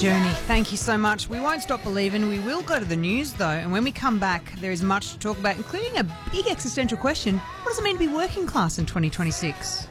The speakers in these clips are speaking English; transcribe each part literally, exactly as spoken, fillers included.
journey. Thank you so much. We won't stop believing. We will go to the news, though, and when we come back, there is much to talk about, including a big existential question. What does it mean to be working class in twenty twenty-six?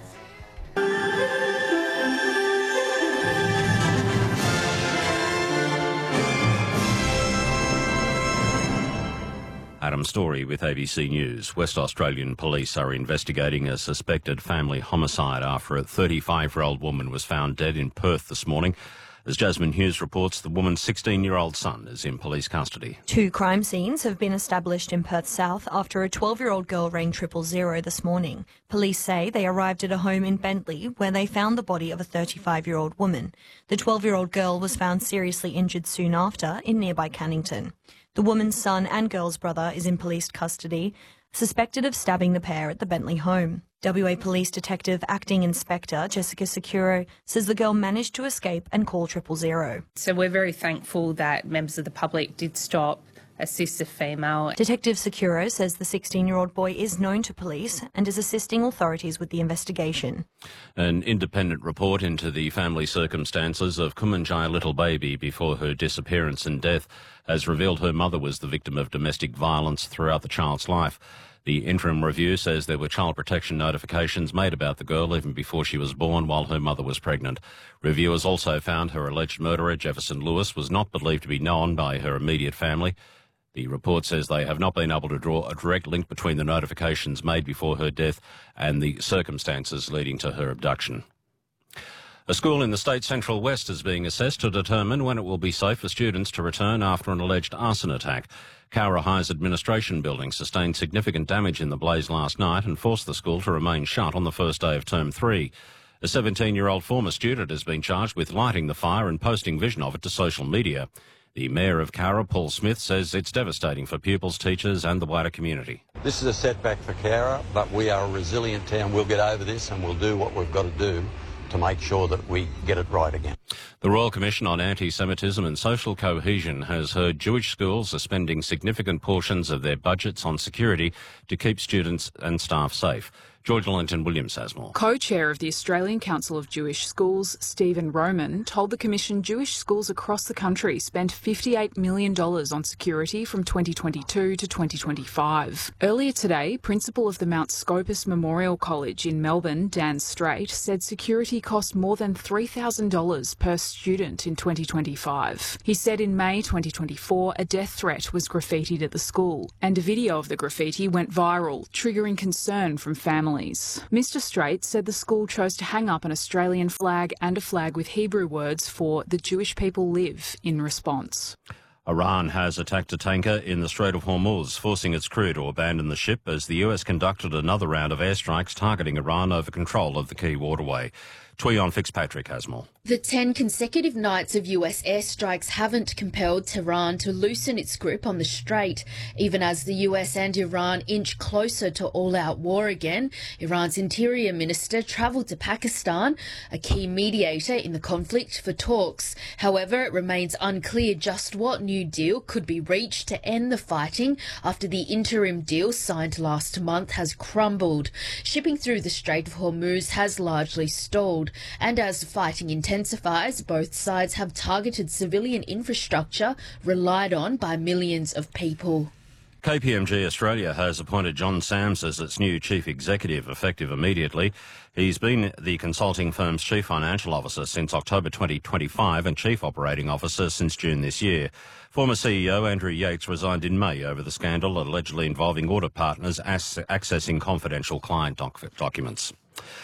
Adam Story with A B C News. West Australian police are investigating a suspected family homicide after a thirty-five-year-old woman was found dead in Perth this morning. As Jasmine Hughes reports, the woman's sixteen-year-old son is in police custody. Two crime scenes have been established in Perth South after a twelve-year-old girl rang triple zero this morning. Police say they arrived at a home in Bentley where they found the body of a thirty-five-year-old woman. The twelve-year-old girl was found seriously injured soon after in nearby Cannington. The woman's son and girl's brother is in police custody, suspected of stabbing the pair at the Bentley home. W A Police Detective Acting Inspector Jessica Securo says the girl managed to escape and call triple zero. So we're very thankful that members of the public did stop, assist the female. Detective Securo says the sixteen-year-old boy is known to police and is assisting authorities with the investigation. An independent report into the family circumstances of Kumanjaya Little Baby before her disappearance and death has revealed her mother was the victim of domestic violence throughout the child's life. The interim review says there were child protection notifications made about the girl even before she was born while her mother was pregnant. Reviewers also found her alleged murderer, Jefferson Lewis, was not believed to be known by her immediate family. The report says they have not been able to draw a direct link between the notifications made before her death and the circumstances leading to her abduction. A school in the state central west is being assessed to determine when it will be safe for students to return after an alleged arson attack. Cowra High's administration building sustained significant damage in the blaze last night and forced the school to remain shut on the first day of term three. A seventeen-year-old former student has been charged with lighting the fire and posting vision of it to social media. The Mayor of Cowra, Paul Smith, says it's devastating for pupils, teachers and the wider community. This is a setback for Cowra, but we are a resilient town. We'll get over this and we'll do what we've got to do to make sure that we get it right again. The Royal Commission on Anti-Semitism and Social Cohesion has heard Jewish schools are spending significant portions of their budgets on security to keep students and staff safe. George Linton-Williams has more. Co-chair of the Australian Council of Jewish Schools, Stephen Roman, told the Commission Jewish schools across the country spent fifty-eight million dollars on security from twenty twenty-two to twenty twenty-five. Earlier today, Principal of the Mount Scopus Memorial College in Melbourne, Dan Straight, said security cost more than three thousand dollars per student in twenty twenty-five. He said in May twenty twenty-four, a death threat was graffitied at the school, and a video of the graffiti went viral, triggering concern from families. Mister Straight said the school chose to hang up an Australian flag and a flag with Hebrew words for "the Jewish people live" in response. Iran has attacked a tanker in the Strait of Hormuz, forcing its crew to abandon the ship as the U S conducted another round of airstrikes targeting Iran over control of the key waterway. Tweon Fitzpatrick has more. The ten consecutive nights of U S airstrikes haven't compelled Tehran to loosen its grip on the strait. Even as the U S and Iran inch closer to all-out war again, Iran's interior minister travelled to Pakistan, a key mediator in the conflict, for talks. However, it remains unclear just what new deal could be reached to end the fighting after the interim deal signed last month has crumbled. Shipping through the Strait of Hormuz has largely stalled, and as fighting intensifies, both sides have targeted civilian infrastructure relied on by millions of people. K P M G Australia has appointed John Sams as its new chief executive, effective immediately. He's been the consulting firm's chief financial officer since October twenty twenty-five and chief operating officer since June this year. Former C E O Andrew Yates resigned in May over the scandal allegedly involving audit partners accessing confidential client doc- documents.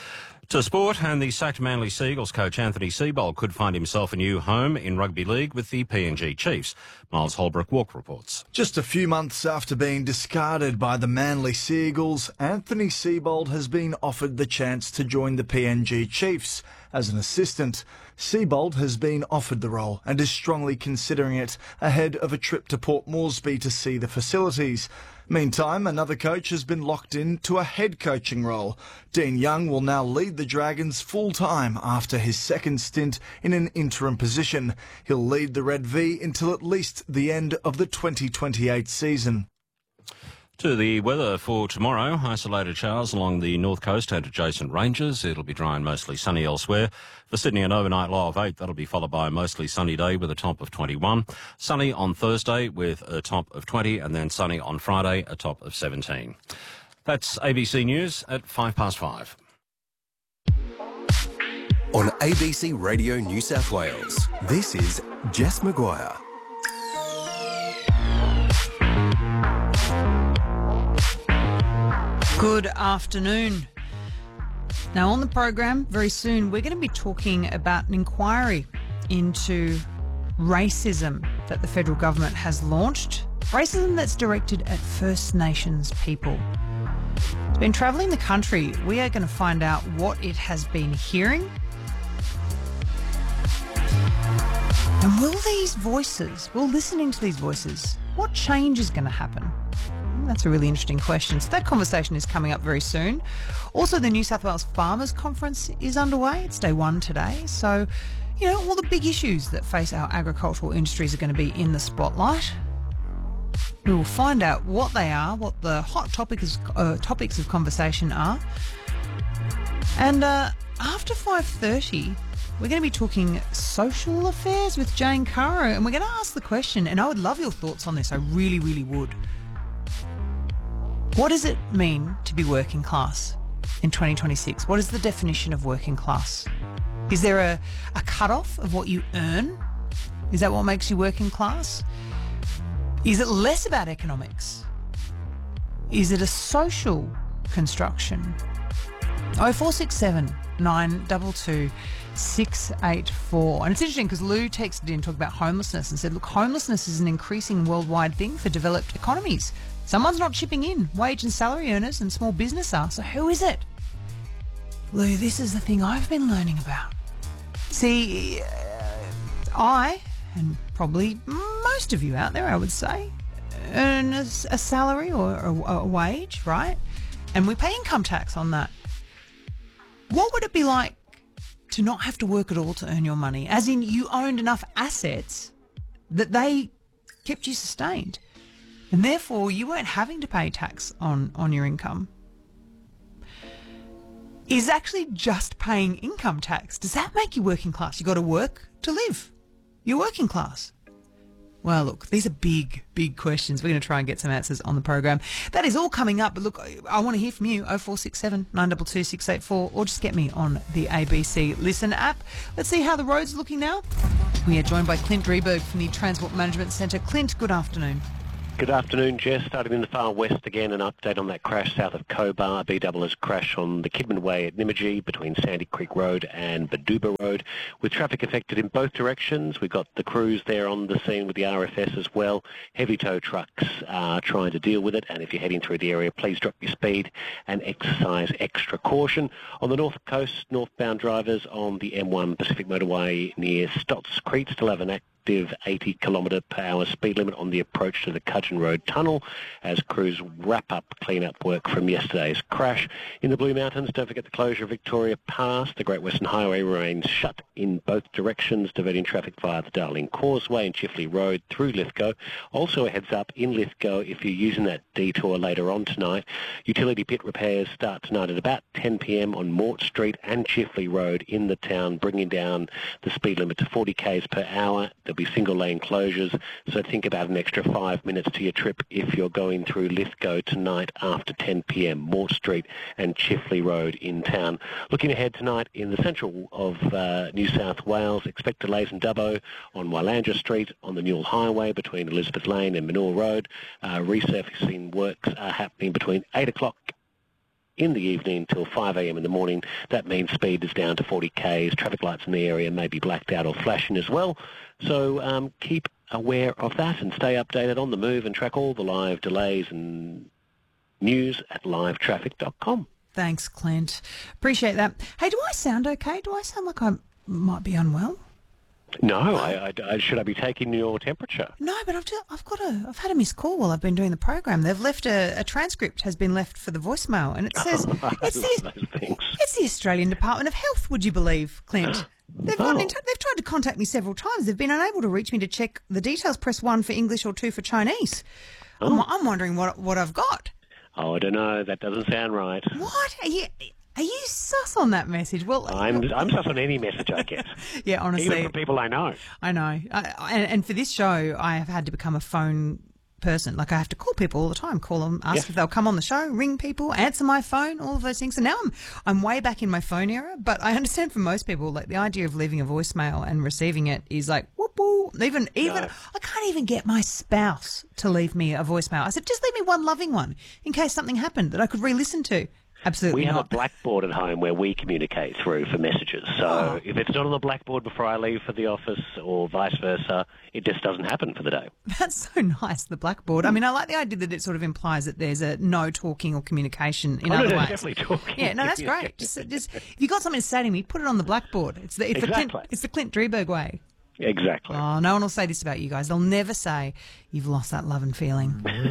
To sport, and the sacked Manly Seagulls coach Anthony Seibold could find himself a new home in rugby league with the P N G Chiefs. Miles Holbrook-Walk reports. Just a few months after being discarded by the Manly Seagulls, Anthony Seibold has been offered the chance to join the P N G Chiefs as an assistant. Seibold has been offered the role and is strongly considering it ahead of a trip to Port Moresby to see the facilities. Meantime, another coach has been locked in to a head coaching role. Dean Young will now lead the Dragons full-time after his second stint in an interim position. He'll lead the Red V until at least the end of the twenty twenty-eight season. To the weather for tomorrow, isolated showers along the north coast and adjacent ranges. It'll be dry and mostly sunny elsewhere. For Sydney, an overnight low of eight. That'll be followed by a mostly sunny day with a top of twenty-one. Sunny on Thursday with a top of twenty, and then sunny on Friday, a top of seventeen. That's A B C News at five past five. On A B C Radio New South Wales, this is Jess Maguire. Good afternoon. Now on the program, very soon, we're going to be talking about an inquiry into racism that the federal government has launched. Racism that's directed at First Nations people. It's been travelling the country. We are going to find out what it has been hearing. And will these voices, will listening to these voices, what change is going to happen? That's a really interesting question. So that conversation is coming up very soon. Also, the New South Wales Farmers Conference is underway. It's day one today. So, you know, all the big issues that face our agricultural industries are going to be in the spotlight. We will find out what they are, what the hot topics, uh, topics of conversation are. And uh, after five thirty, we're going to be talking social affairs with Jane Caro, and we're going to ask the question, and I would love your thoughts on this, I really, really would. What does it mean to be working class in twenty twenty-six? What is the definition of working class? Is there a, a cut-off of what you earn? Is that what makes you working class? Is it less about economics? Is it a social construction? oh four six seven, nine two two, six eight four. And it's interesting because Lou texted in talking about homelessness and said, look, homelessness is an increasing worldwide thing for developed economies. Someone's not chipping in. Wage and salary earners and small business are. So who is it? Lou, this is the thing I've been learning about. See, uh, I, and probably most of you out there, I would say, earn a, a salary or a, a wage, right? And we pay income tax on that. What would it be like to not have to work at all to earn your money? As in, you owned enough assets that they kept you sustained. And therefore, you weren't having to pay tax on, on your income. Is actually just paying income tax, does that make you working class? You got to work to live. You're working class. Well, look, these are big, big questions. We're going to try and get some answers on the program. That is all coming up. But look, I want to hear from you. oh four six seven, nine two two, six eight four, or just get me on the A B C Listen app. Let's see how the roads are looking now. We are joined by Clint Drieberg from the Transport Management Centre. Clint, good afternoon. Good afternoon, Jess. Starting in the far west again, an update on that crash south of Cobar. B-double has crashed on the Kidman Way at Nymagee between Sandy Creek Road and Baduba Road, with traffic affected in both directions. We've got the crews there on the scene with the R F S as well. Heavy tow trucks are trying to deal with it, and if you're heading through the area, please drop your speed and exercise extra caution. On the north coast, northbound drivers on the M one Pacific Motorway near Stotts Creek still have an active eighty kilometre per hour speed limit on the approach to the Cudgeon Road Tunnel as crews wrap up clean-up work from yesterday's crash. In the Blue Mountains, don't forget the closure of Victoria Pass. The Great Western Highway remains shut in both directions, diverting traffic via the Darling Causeway and Chifley Road through Lithgow. Also a heads up in Lithgow if you're using that detour later on tonight. Utility pit repairs start tonight at about ten p m on Mort Street and Chifley Road in the town, bringing down the speed limit to forty k's per hour. There'll be single lane closures, so think about an extra five minutes to your trip if you're going through Lithgow tonight after ten p m, Mort Street and Chifley Road in town. Looking ahead tonight in the central of uh, New South Wales, expect delays in Dubbo on Wylandra Street, on the Newell Highway between Elizabeth Lane and Manure Road. Uh, resurfacing works are happening between eight o'clock in the evening till five a m in the morning. That means speed is down to forty k's. Traffic lights in the area may be blacked out or flashing as well. So um, keep aware of that and stay updated on the move and track all the live delays and news at live traffic dot com. Thanks, Clint. Appreciate that. Hey, do I sound okay? Do I sound like I might be unwell? No, I, I, I, should I be taking your temperature? No, but I've just, I've got a I've had a missed call while I've been doing the program. They've left a, a transcript has been left for the voicemail, and it says it's the it's the Australian Department of Health. Would you believe, Clint? They've, oh. in t- they've tried to contact me several times. They've been unable to reach me to check the details. Press one for English or two for Chinese. I'm, I'm wondering what what I've got. Oh, I don't know. That doesn't sound right. What? Are you are you sus on that message? Well, I'm I'm sus on any message I get. Yeah, honestly. Even from people I know. I know. I, I, and, and for this show, I have had to become a phone person. Like, I have to call people all the time, call them, ask Yes. if they'll come on the show, ring people, answer my phone, all of those things. So now I'm I'm way back in my phone era, but I understand for most people, like, the idea of leaving a voicemail and receiving it is like, whoop, whoop. Even, even, No. I can't even get my spouse to leave me a voicemail. I said, just leave me one loving one in case something happened that I could re-listen to. Absolutely We have not. a blackboard at home where we communicate through for messages. So Oh. if it's not on the blackboard before I leave for the office or vice versa, it just doesn't happen for the day. That's so nice, the blackboard. I mean, I like the idea that it sort of implies that there's a no talking or communication in Oh, no, other no, ways. definitely talking. Yeah, no, that's great. Just, just if you've got something to say to me, put it on the blackboard. It's the it's the Exactly. Clint, it's the Clint Drieberg way. Exactly. Oh, no one will say this about you guys. They'll never say you've lost that love and feeling.